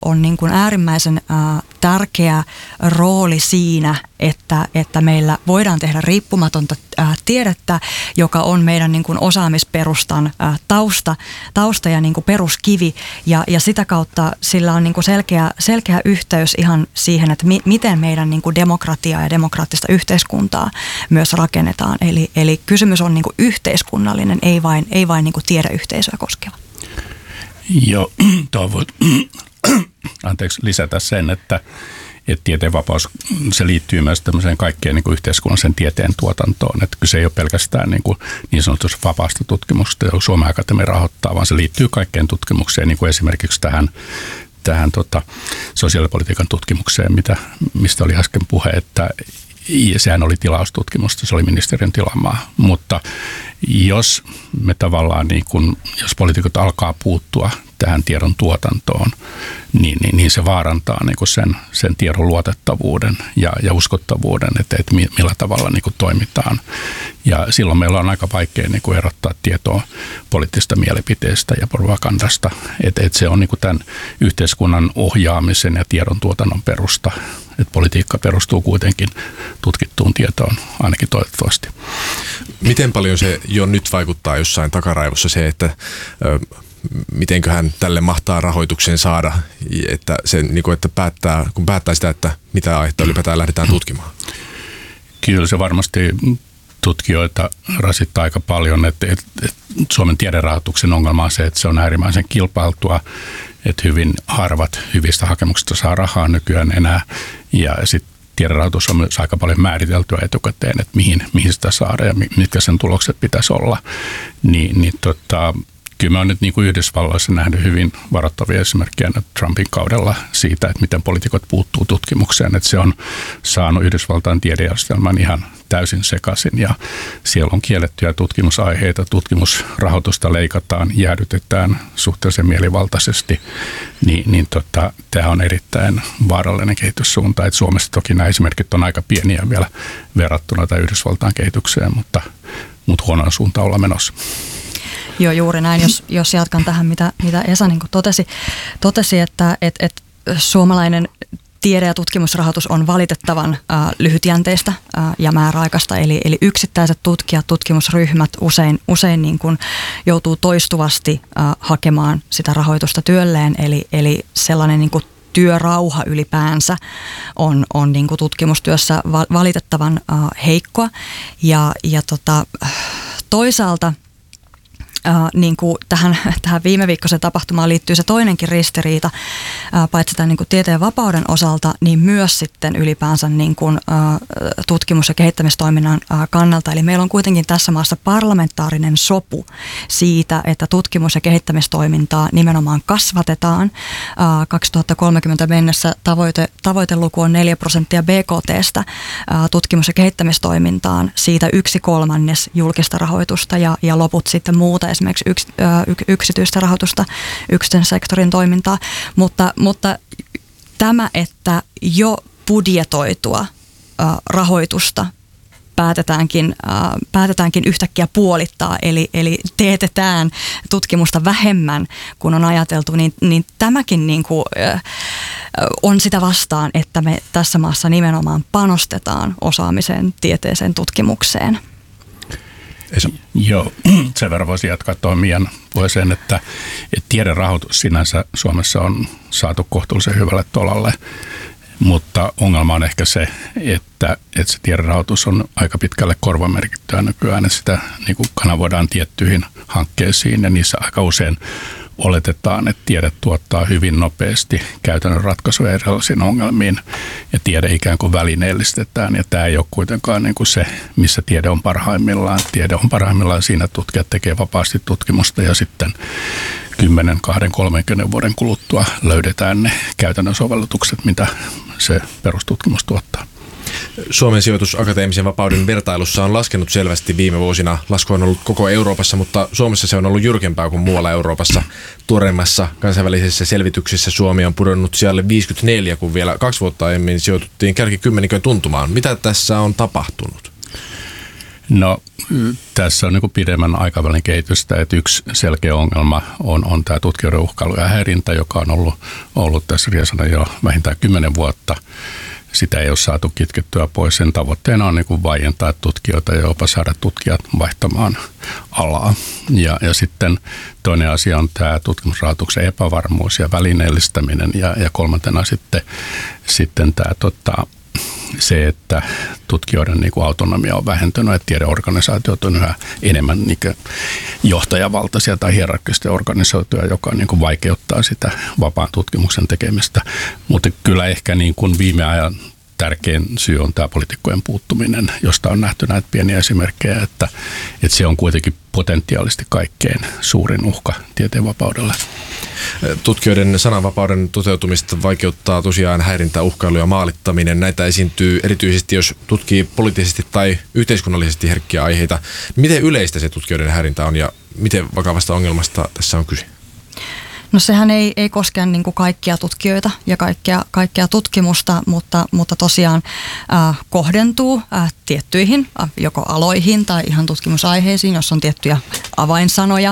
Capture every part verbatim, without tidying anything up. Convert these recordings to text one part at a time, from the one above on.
on niin kuin äärimmäisen äh, tärkeä rooli siinä, että, että meillä voidaan tehdä riippumatonta äh, tiedettä, joka on meidän niin kuin osaamisperustan äh, tausta, tausta ja niin kuin peruskivi. Ja, ja sitä kautta sillä on niin kuin selkeä, selkeä yhteys ihan siihen, että mi, miten meidän niin kuin demokratiaa ja demokraattista yhteiskuntaa myös rakennetaan. Eli, eli kysymys on niin kuin yhteiskunnallinen, ei vain, ei vain niin kuin tiedeyhteisöä koskeva. Joo, toivon. Anteeksi, lisätä sen, että, että tieteenvapaus, se liittyy myös tämmöiseen kaikkeen niin kuin yhteiskunnallisen tieteen tuotantoon. Että kyse ei ole pelkästään niin, kuin niin sanotusti vapaasta tutkimusta, jota Suomen Akatemia rahoittaa, vaan se liittyy kaikkeen tutkimukseen, niin kuin esimerkiksi tähän, tähän tota, sosiaalipolitiikan tutkimukseen, mitä, mistä oli äsken puhe, että sehän oli tilaustutkimusta, se oli ministeriön tilaamaa, mutta jos me tavallaan, niin kun, jos poliitikot alkaa puuttua tähän tiedon tuotantoon, niin, niin, niin se vaarantaa niin kun sen, sen tiedon luotettavuuden ja, ja uskottavuuden, että, että millä tavalla niin kun toimitaan. Ja silloin meillä on aika vaikea niin kun erottaa tietoa poliittisesta mielipiteestä ja propagandasta, että, että se on niin kun tämän yhteiskunnan ohjaamisen ja tiedon tuotannon perusta. Että politiikka perustuu kuitenkin tutkittuun tietoon, ainakin toivottavasti. Miten paljon se jo nyt vaikuttaa jossain takaraivossa se, että ö, mitenköhän tälle mahtaa rahoituksen saada, että, se, niin kuin, että päättää, kun päättää sitä, että mitä aihetta ylipäätään lähdetään tutkimaan? Kyllä se varmasti tutkijoita rasittaa aika paljon, että, että, että Suomen tiederahoituksen ongelma on se, että se on äärimmäisen kilpailtua, että hyvin harvat hyvistä hakemuksista saa rahaa nykyään enää ja sitten tiederahoitus on myös aika paljon määriteltyä etukäteen, että mihin, mihin sitä saadaan ja mitkä sen tulokset pitäisi olla, niin, niin tota, kyllä mä oon nyt niin kuin Yhdysvalloissa nähnyt hyvin varoittavia esimerkkejä Trumpin kaudella siitä, että miten poliitikot puuttuu tutkimukseen, että se on saanut Yhdysvaltain tiedejärjestelmän ihan täysin sekaisin ja siellä on kiellettyjä tutkimusaiheita, tutkimusrahoitusta leikataan, jäädytetään suhteellisen mielivaltaisesti, niin, niin tota, tämä on erittäin vaarallinen kehityssuunta, että Suomessa toki nämä esimerkit on aika pieniä vielä verrattuna tai Yhdysvaltain kehitykseen, mutta, mutta huonoa suuntaan ollaan menossa. Joo, juuri näin. Jos, jos jatkan tähän, mitä, mitä Esa niin kuin totesi, totesi, että et, et suomalainen tiede- ja tutkimusrahoitus on valitettavan äh, lyhytjänteistä äh, ja määräaikaista. Eli, eli yksittäiset tutkijat, tutkimusryhmät usein, usein niin kuin joutuu toistuvasti äh, hakemaan sitä rahoitusta työlleen. Eli, eli sellainen niin kuin työrauha ylipäänsä on, on niin kuin tutkimustyössä valitettavan äh, heikkoa. Ja, ja tota, toisaalta Uh, niin kuin tähän, tähän viime viikkoiseen tapahtumaan liittyy se toinenkin ristiriita, uh, paitsi tämän niin kuin tieteen vapauden osalta, niin myös sitten ylipäänsä niin kuin, uh, tutkimus- ja kehittämistoiminnan uh, kannalta. Eli meillä on kuitenkin tässä maassa parlamentaarinen sopu siitä, että tutkimus- ja kehittämistoimintaa nimenomaan kasvatetaan. Uh, kaksituhattakolmekymmentä mennessä tavoite, tavoiteluku on neljä prosenttia B K T:stä uh, tutkimus- ja kehittämistoimintaan, siitä yksi kolmannes julkista rahoitusta ja, ja loput sitten muuta. Esimerkiksi yks, ö, yksityistä rahoitusta, yksityisen sektorin toimintaa, mutta, mutta tämä, että jo budjetoitua ö, rahoitusta päätetäänkin, ö, päätetäänkin yhtäkkiä puolittaa, eli, eli teetetään tutkimusta vähemmän kuin on ajateltu, niin, niin tämäkin niin kuin, ö, on sitä vastaan, että me tässä maassa nimenomaan panostetaan osaamiseen, tieteeseen, tutkimukseen. Esa. Joo, sen verran voisi jatkaa tuohon Mian puheeseen, että, että tiederahoitus sinänsä Suomessa on saatu kohtuullisen hyvälle tolalle, mutta ongelma on ehkä se, että, että se tiederahoitus on aika pitkälle korvamerkittyä nykyään, että sitä niin kuin kanavoidaan tiettyihin hankkeisiin ja niissä aika usein oletetaan, että tiede tuottaa hyvin nopeasti käytännön ratkaisuja erilaisiin ongelmiin ja tiede ikään kuin välineellistetään. Ja tämä ei ole kuitenkaan niin kuin se, missä tiede on parhaimmillaan. Tiede on parhaimmillaan siinä, että tutkijat tekee vapaasti tutkimusta ja sitten kymmenen, kaksikymmentä, kolmekymmentä vuoden kuluttua löydetään ne käytännön sovellutukset, mitä se perustutkimus tuottaa. Suomen sijoitus akateemisen vapauden vertailussa on laskenut selvästi viime vuosina. Lasku on ollut koko Euroopassa, mutta Suomessa se on ollut jyrkempää kuin muualla Euroopassa. Tuoreimmassa kansainvälisessä selvityksessä Suomi on pudonnut sijalle viisikymmentäneljä, kun vielä kaksi vuotta aiemmin sijoituttiin kärkikymmenikön tuntumaan. Mitä tässä on tapahtunut? No tässä on niin kuin pidemmän aikavälin kehitystä, että yksi selkeä ongelma on, on tämä tutkijoiden uhkailu ja häirintä, joka on ollut, ollut tässä Riesana jo vähintään kymmenen vuotta. Sitä ei ole saatu kitkettyä pois. Sen tavoitteena on niin kuin vaientaa tutkijoita ja jopa saada tutkijat vaihtamaan alaa. Ja, ja sitten toinen asia on tämä tutkimusrahoituksen epävarmuus ja välineellistäminen ja, ja kolmantena sitten, sitten tämä tota, se, että tutkijoiden niin kuin autonomia on vähentynyt, että tiedeorganisaatiot on yhä enemmän niin kuin johtajavaltaisia tai hierarkkisesti organisoituja, joka niin kuin vaikeuttaa sitä vapaan tutkimuksen tekemistä. Mutta kyllä ehkä niin kuin viime ajan tärkein syy on tämä poliitikkojen puuttuminen, josta on nähty näitä pieniä esimerkkejä, että, että se on kuitenkin potentiaalisesti kaikkein suurin uhka tieteenvapaudelle. Tutkijoiden sananvapauden toteutumista vaikeuttaa tosiaan häirintä, uhkailu ja maalittaminen. Näitä esiintyy erityisesti, jos tutkii poliittisesti tai yhteiskunnallisesti herkkiä aiheita. Miten yleistä se tutkijoiden häirintä on ja miten vakavasta ongelmasta tässä on kyse? No sehän ei, ei koske niin kuin kaikkia tutkijoita ja kaikkea, kaikkea tutkimusta, mutta, mutta tosiaan äh, kohdentuu äh, tiettyihin äh, joko aloihin tai ihan tutkimusaiheisiin, jos on tiettyjä avainsanoja.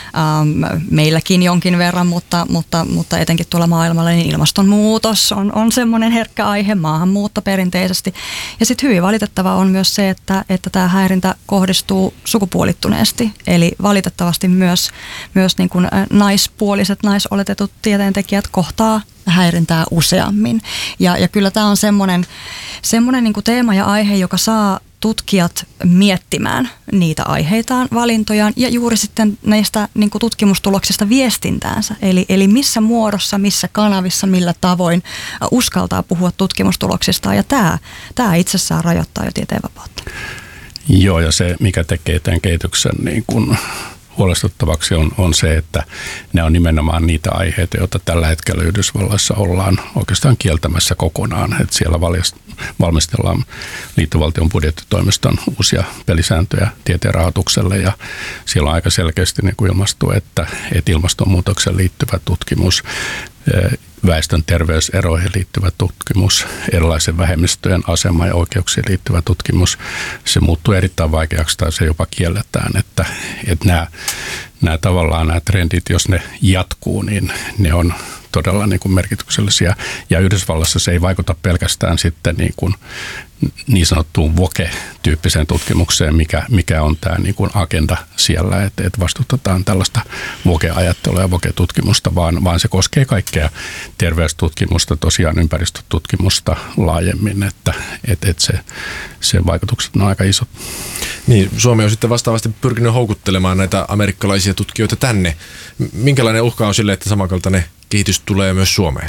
Ähm, meilläkin jonkin verran, mutta, mutta, mutta etenkin tuolla maailmalla niin ilmastonmuutos on, on semmoinen herkkä aihe, maahanmuutto perinteisesti. Ja sitten hyvin valitettava on myös se, että, että tämä häirintä kohdistuu sukupuolittuneesti, eli valitettavasti myös, myös niin kuin naispuoliset naisoletetut tieteentekijät kohtaa häirintää useammin. Ja, ja kyllä tämä on semmoinen, semmoinen niin kuin teema ja aihe, joka saa tutkijat miettimään niitä aiheitaan, valintojaan ja juuri sitten näistä niin kuin tutkimustuloksista viestintäänsä. Eli, eli missä muodossa, missä kanavissa, millä tavoin uskaltaa puhua tutkimustuloksistaan. Ja tämä, tämä itsessään rajoittaa jo tieteenvapautta. Joo, ja se mikä tekee tämän kehityksen niin kuin huolestuttavaksi on, on se, että ne on nimenomaan niitä aiheita, joita tällä hetkellä Yhdysvalloissa ollaan oikeastaan kieltämässä kokonaan. Että siellä valmistellaan liittovaltion budjettitoimiston uusia pelisääntöjä tieteen rahoitukselle ja siellä on aika selkeästi niin kuin ilmastu, että, että ilmastonmuutokseen liittyvä tutkimus, väestön terveyseroihin liittyvä tutkimus, erilaisen vähemmistöjen asemaan ja oikeuksiin liittyvä tutkimus, se muuttuu erittäin vaikeaksi tai se jopa kielletään, että, että nämä, nämä tavallaan nämä trendit, jos ne jatkuu, niin ne on todella niin kuin merkityksellisiä ja Yhdysvallassa se ei vaikuta pelkästään sitten niin kuin niin sanottuun woke-tyyppiseen tutkimukseen, mikä, mikä on tämä niin kuin agenda siellä, että, että vastustetaan tällaista woke-ajattelua ja woke-tutkimusta, vaan, vaan se koskee kaikkea terveystutkimusta, tosiaan ympäristötutkimusta laajemmin, että, että, että se, se vaikutukset on aika isot. Niin, Suomi on sitten vastaavasti pyrkinyt houkuttelemaan näitä amerikkalaisia tutkijoita tänne. Minkälainen uhka on sille, että samankaltainen kehitys tulee myös Suomeen?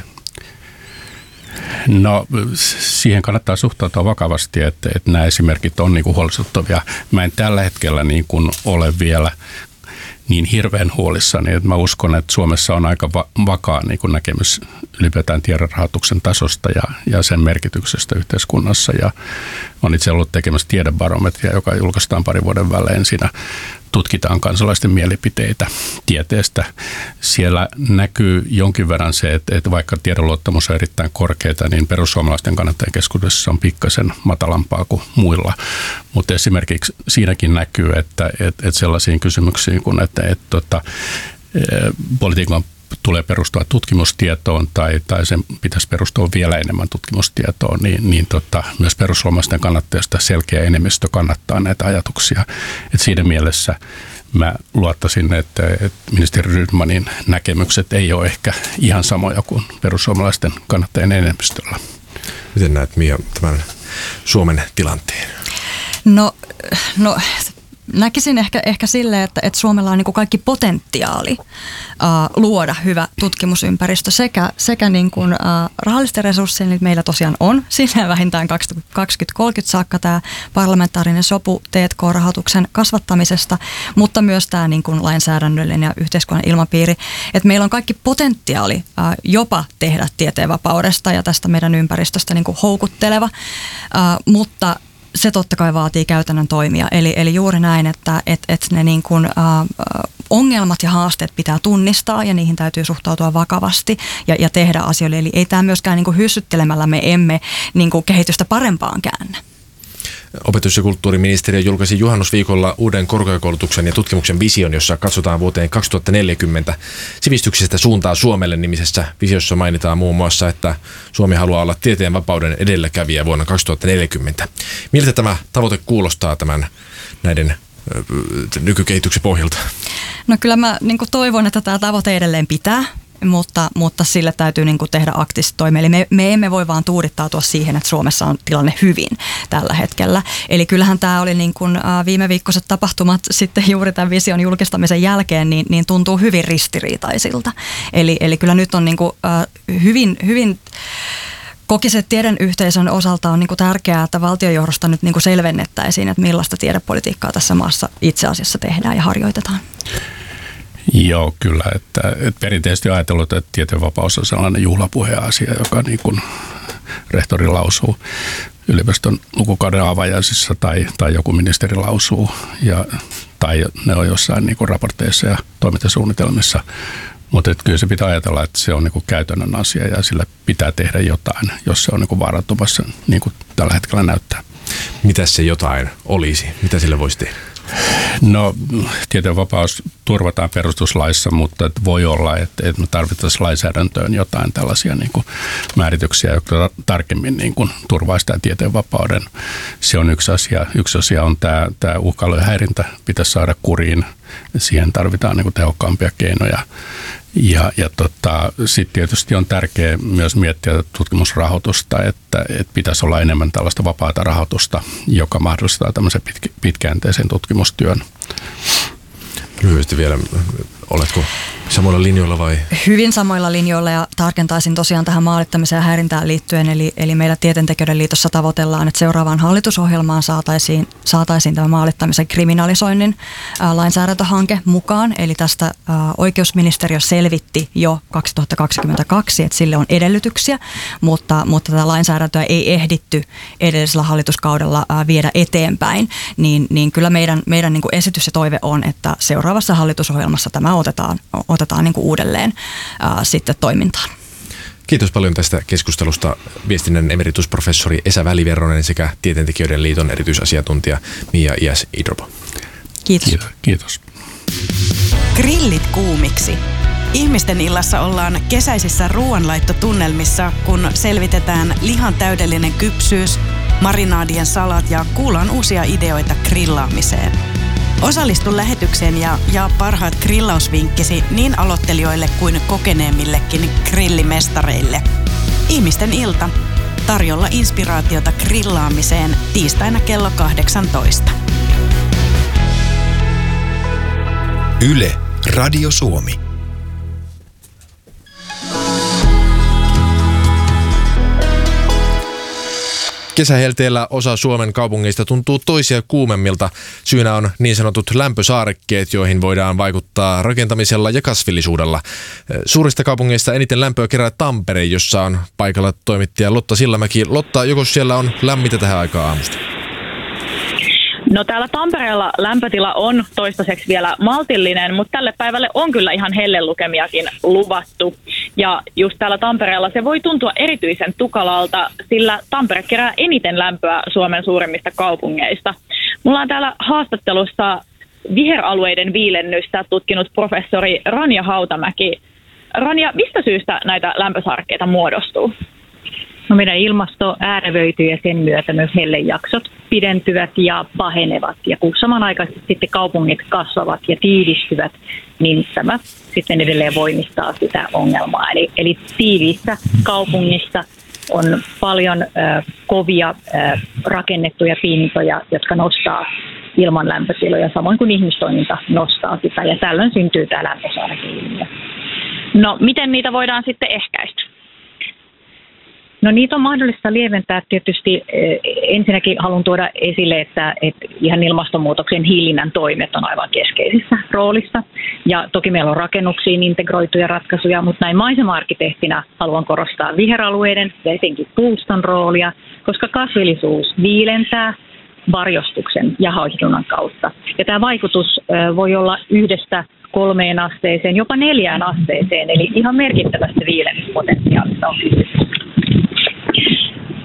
No siihen kannattaa suhtautua vakavasti, että, että nämä esimerkit on niin kuin huolestuttavia. Mä en tällä hetkellä niin kuin ole vielä niin hirveän huolissani, että mä uskon, että Suomessa on aika va- vakaa niin kuin näkemys ylipäätään tiedonrahoituksen tasosta ja, ja sen merkityksestä yhteiskunnassa. Ja olen itse ollut tekemässä tiedebarometria, joka julkaistaan parin vuoden välein. Siinä tutkitaan kansalaisten mielipiteitä tieteestä. Siellä näkyy jonkin verran se, että, että vaikka tiedonluottamus on erittäin korkeata, niin perussuomalaisten kannattajien keskuudessa on pikkasen matalampaa kuin muilla. Mutta esimerkiksi siinäkin näkyy, että, että, että sellaisiin kysymyksiin kuin, että, että, että politiikan tulee perustua tutkimustietoon tai, tai sen pitäisi perustua vielä enemmän tutkimustietoon, niin, niin tota, myös perussuomalaisten kannattajista selkeä enemmistö kannattaa näitä ajatuksia. Et siinä mielessä mä luottaisin, että, että ministeri Rydmanin näkemykset ei ole ehkä ihan samoja kuin perussuomalaisten kannattajien enemmistöllä. Miten näet, Mia, tämän Suomen tilanteen? No, no näkisin ehkä, ehkä silleen, että, että Suomella on niin kuin kaikki potentiaali uh, luoda hyvä tutkimusympäristö sekä, sekä niin kuin, uh, rahallisten resurssien, niin meillä tosiaan on siinä vähintään kaksikymmentä kolmekymmentä saakka tämä parlamentaarinen sopu T and K-rahoituksen kasvattamisesta, mutta myös tämä niin kuin lainsäädännöllinen ja yhteiskunnan ilmapiiri, että meillä on kaikki potentiaali uh, jopa tehdä tieteenvapaudesta ja tästä meidän ympäristöstä niin kuin houkutteleva, uh, mutta se totta kai vaatii käytännön toimia. Eli, eli juuri näin, että et, et ne niin kuin, ä, ongelmat ja haasteet pitää tunnistaa ja niihin täytyy suhtautua vakavasti ja, ja tehdä asioille. Eli ei tämä myöskään niin kuin hyssyttelemällä me emme niin kuin kehitystä parempaan käännä. Opetus- ja kulttuuriministeriö julkaisi juhannusviikolla uuden korkeakoulutuksen ja tutkimuksen vision, jossa katsotaan vuoteen kaksituhattaneljäkymmentä sivistyksestä suuntaa Suomelle -nimisessä visiossa mainitaan muun muassa, että Suomi haluaa olla tieteen vapauden edelläkävijä vuonna kaksituhattaneljäkymmentä. Miltä tämä tavoite kuulostaa tämän näiden nykykehityksen pohjalta? No kyllä mä niin kuin toivon, että tämä tavoite edelleen pitää. Mutta, mutta sille täytyy niin kuin tehdä aktiivisesti toimia. Eli me, me emme voi vaan tuudittautua siihen, että Suomessa on tilanne hyvin tällä hetkellä. Eli kyllähän tämä oli niin kuin viime viikkoiset tapahtumat sitten juuri tämän vision julkistamisen jälkeen, niin, niin tuntuu hyvin ristiriitaisilta. Eli, eli kyllä nyt on niin kuin, uh, hyvin, hyvin kokiset tiedeyhteisön osalta on niin kuin tärkeää, että valtionjohdosta nyt niin kuin selvennettäisiin, että millaista tiedepolitiikkaa tässä maassa itse asiassa tehdään ja harjoitetaan. Joo, kyllä. Että, että perinteisesti on ajatellut, että tieteenvapaus on sellainen juhlapuheasia, joka niin kuin rehtori lausuu yliopiston lukukauden avajaisissa tai, tai joku ministeri lausuu, ja, tai ne on jossain niin kuin raporteissa ja toimintasuunnitelmissa. Mutta kyllä se pitää ajatella, että se on niin kuin käytännön asia ja sillä pitää tehdä jotain, jos se on niin kuin vaarantumassa, niin kuin tällä hetkellä näyttää. Mitä se jotain olisi? Mitä sillä voisi tehdä? No, tieteenvapaus turvataan perustuslaissa, mutta voi olla, että, että me tarvittaisiin lainsäädäntöön jotain tällaisia niin kuin määrityksiä, jotka tarkemmin niin kuin turvaa sitä tieteenvapauden. Se on yksi asia. Yksi asia on tämä, tämä uhkailujen häirintä pitäisi saada kuriin. Siihen tarvitaan niin kuin tehokkaampia keinoja. Ja, ja tota, sitten tietysti on tärkeää myös miettiä tutkimusrahoitusta, että, että pitäisi olla enemmän tällaista vapaata rahoitusta, joka mahdollistaa tämmöisen pitkä, pitkäjänteisen tutkimustyön. Lyhyesti vielä, oletko samoilla linjoilla vai? Hyvin samoilla linjoilla ja tarkentaisin tosiaan tähän maalittamiseen ja häirintään liittyen. Eli, eli meillä Tieteentekijöiden liitossa tavoitellaan, että seuraavaan hallitusohjelmaan saataisiin, saataisiin tämä maalittamisen kriminalisoinnin ää, lainsäädäntöhanke mukaan. Eli tästä ää, oikeusministeriö selvitti jo kaksituhattakaksikymmentäkaksi, että sille on edellytyksiä, mutta, mutta tätä lainsäädäntöä ei ehditty edellisellä hallituskaudella ää, viedä eteenpäin. Niin, niin kyllä meidän, meidän niin kuin esitys ja toive on, että seuraavassa hallitusohjelmassa tämä otetaan, otetaan niin kuin uudelleen ää, sitten toimintaan. Kiitos paljon tästä keskustelusta viestinnän emeritusprofessori Esa Väliverronen sekä Tieteentekijöiden liiton erityisasiantuntija Mia Iäs-Idrobo. Kiitos. Kiitos. Kiitos. Grillit kuumiksi. Ihmisten illassa ollaan kesäisissä ruoanlaittotunnelmissa, kun selvitetään lihan täydellinen kypsyys, marinaadien salat ja kuullaan uusia ideoita grillaamiseen. Osallistu lähetykseen ja jaa parhaat grillausvinkkisi niin aloittelijoille kuin kokeneemmillekin grillimestareille. Ihmisten ilta. Tarjolla inspiraatiota grillaamiseen tiistaina kello kahdeksantoista. Yle, Radio Suomi. Kesähelteellä osa Suomen kaupungeista tuntuu toisia kuumemmilta. Syynä on niin sanotut lämpösaarekkeet, joihin voidaan vaikuttaa rakentamisella ja kasvillisuudella. Suurista kaupungeista eniten lämpöä kerää Tampere, jossa on paikalla toimittaja Lotta Sillamäki. Lotta, joko siellä on lämmintä tähän aikaan aamusta? No täällä Tampereella lämpötila on toistaiseksi vielä maltillinen, mutta tälle päivälle on kyllä ihan hellelukemiakin luvattu. Ja just täällä Tampereella se voi tuntua erityisen tukalalta, sillä Tampere kerää eniten lämpöä Suomen suurimmista kaupungeista. Mulla on täällä haastattelussa viheralueiden viilennystä tutkinut professori Ranja Hautamäki. Ranja, mistä syystä näitä lämpösaarekkeita muodostuu? No meidän ilmasto äärevöityy ja sen myötä myös hellejaksot pidentyvät ja pahenevat. Ja kun samanaikaisesti sitten kaupungit kasvavat ja tiivistyvät, niin tämä sitten edelleen voimistaa sitä ongelmaa. Eli, eli tiiviissä kaupungissa on paljon äh, kovia äh, rakennettuja pintoja, jotka nostaa ilman lämpötiloja, samoin kuin ihmistoiminta nostaa sitä. Ja tällöin syntyy tämä lämpösaarekeilmiö. No miten niitä voidaan sitten ehkäistä? No niitä on mahdollista lieventää tietysti. Ensinnäkin haluan tuoda esille, että, että ihan ilmastonmuutoksen hillinnän toimet on aivan keskeisissä roolissa. Ja toki meillä on rakennuksiin integroituja ratkaisuja, mutta näin maisema-arkkitehtinä haluan korostaa viheralueiden ja etenkin puuston roolia, koska kasvillisuus viilentää varjostuksen ja hauhdunnan kautta. Ja tämä vaikutus voi olla yhdestä kolmeen asteeseen, jopa neljään asteeseen, eli ihan merkittävästä viilennyspotentiaalista on kysymys.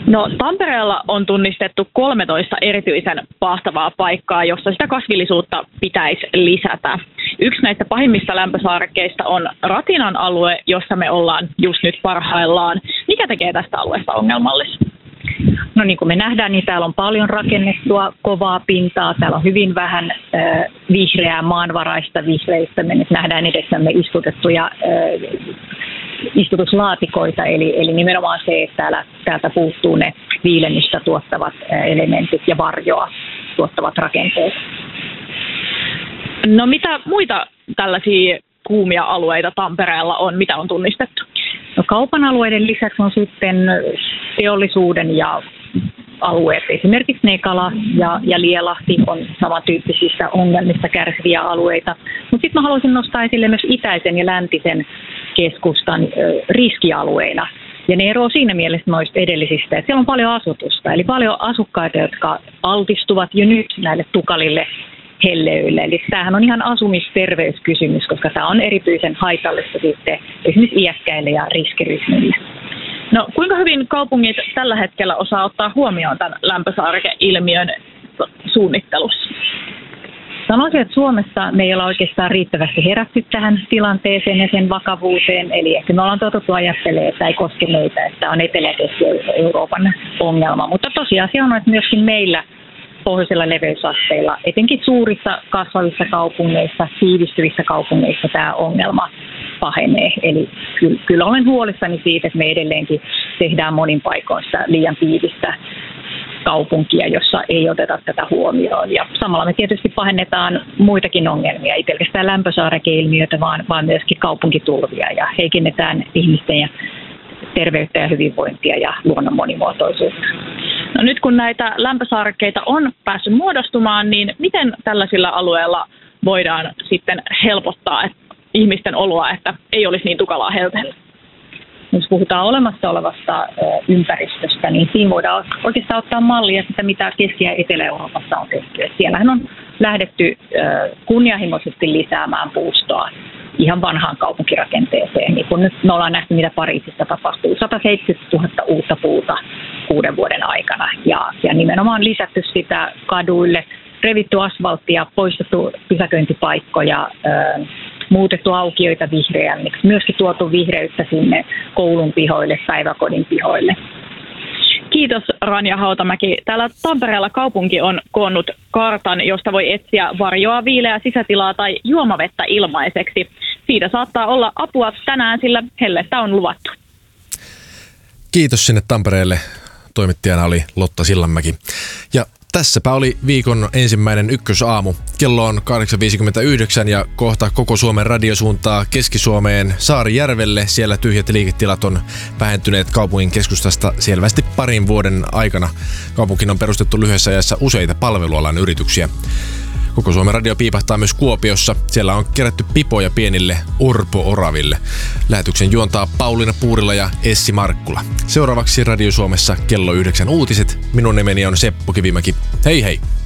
No Tampereella on tunnistettu kolmetoista erityisen paahtavaa paikkaa, jossa sitä kasvillisuutta pitäisi lisätä. Yksi näistä pahimmista lämpösaarekkeista on Ratinan alue, jossa me ollaan just nyt parhaillaan. Mikä tekee tästä alueesta ongelmallista? No niin kuin me nähdään, niin täällä on paljon rakennettua kovaa pintaa. Täällä on hyvin vähän äh, vihreää maanvaraista vihreistä. Me nyt nähdään edessämme istutettuja äh, istutuslaatikoita, eli, eli nimenomaan se, että täällä, täältä puuttuu ne viilennystä tuottavat äh, elementit ja varjoa tuottavat rakenteet. No mitä muita tällaisia kuumia alueita Tampereella on? Mitä on tunnistettu? No, kaupan alueiden lisäksi on sitten teollisuuden ja alueet, esimerkiksi Nekala ja, ja Lielahti on samantyyppisistä ongelmista kärsiviä alueita. Mutta sitten mä haluaisin nostaa esille myös itäisen ja läntisen keskustan ö, riskialueina. Ja ne eroavat siinä mielessä noista edellisistä, että siellä on paljon asutusta, eli paljon asukkaita, jotka altistuvat jo nyt näille tukalille helleöille. Eli tämähän on ihan asumisterveyskysymys, koska tämä on erityisen haitallista sitten esimerkiksi iäkkäille ja riskiryhmille. No kuinka hyvin kaupungit tällä hetkellä osaa ottaa huomioon tämän lämpösaarekeilmiön suunnittelussa? Sanoisin, että Suomessa me ei olla oikeastaan riittävästi herätty tähän tilanteeseen ja sen vakavuuteen. Eli ehkä me ollaan totuttu ajattelemaan, että ei koske meitä, että on Etelä-Keski-Euroopan ongelma. Mutta tosiasia on, että myöskin meillä pohjoisilla leveysasteilla, etenkin suurissa kasvavissa kaupungeissa, tiivistyvissä kaupungeissa tämä ongelma pahenee. Eli kyllä, kyllä olen huolissani siitä, että me edelleenkin tehdään monin paikoin sitä liian tiivistä kaupunkia, jossa ei oteta tätä huomioon. Ja samalla me tietysti pahennetaan muitakin ongelmia, ei pelkästään lämpösaarekeilmiöitä, vaan, vaan myöskin kaupunkitulvia ja heikennetään ihmisten ja terveyttä ja hyvinvointia ja luonnon monimuotoisuutta. No nyt kun näitä lämpösaarekkeita on päässyt muodostumaan, niin miten tällaisilla alueilla voidaan sitten helpottaa ihmisten oloa, että ei olisi niin tukalaa helteellä? Jos puhutaan olemassa olevasta ympäristöstä, niin siinä voidaan oikeastaan ottaa mallia sitä, mitä Keski- ja Etelä-Euroopassa on tehty. Et siellähän on lähdetty kunnianhimoisesti lisäämään puustoa ihan vanhaan kaupunkirakenteeseen. Niin kun nyt me ollaan nähty, mitä Pariisissa tapahtuu. sata seitsemänkymmentätuhatta uutta puuta kuuden vuoden aikana. Ja, ja nimenomaan lisätty sitä kaduille, revitty asfalttia, poistettu pysäköintipaikkoja, ö, muutettu aukioita vihreämmiksi, myöskin tuotu vihreyttä sinne koulun pihoille, päiväkodin pihoille. Kiitos Rania Hautamäki. Täällä Tampereella kaupunki on koonnut kartan, josta voi etsiä varjoa, viileää sisätilaa tai juomavettä ilmaiseksi. Siitä saattaa olla apua tänään, sillä hellettä on luvattu. Kiitos sinne Tampereelle. Toimittajana oli Lotta Sillanmäki. Ja tässäpä oli viikon ensimmäinen ykkösaamu. Kello on kahdeksan viisikymmentäyhdeksän ja kohta koko Suomen radio suuntaa Keski-Suomeen Saarijärvelle. Siellä tyhjät liiketilat on vähentyneet kaupungin keskustasta selvästi parin vuoden aikana. Kaupunkiin on perustettu lyhyessä ajassa useita palvelualan yrityksiä. Koko Suomen radio piipahtaa myös Kuopiossa. Siellä on kerätty pipoja pienille orpo-oraville. Lähetyksen juontaa Pauliina Puurila ja Essi Markkula. Seuraavaksi Radio Suomessa kello yhdeksän uutiset. Minun nimeni on Seppo Kivimäki. Hei hei!